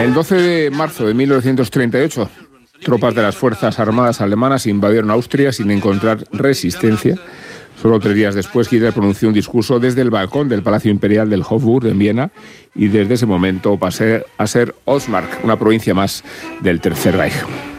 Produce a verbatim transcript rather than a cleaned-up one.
El doce de marzo de mil novecientos treinta y ocho, tropas de las Fuerzas Armadas alemanas invadieron Austria sin encontrar resistencia. Solo tres días después, Hitler pronunció un discurso desde el balcón del Palacio Imperial del Hofburg en Viena y desde ese momento pasó a ser Ostmark, una provincia más del Tercer Reich.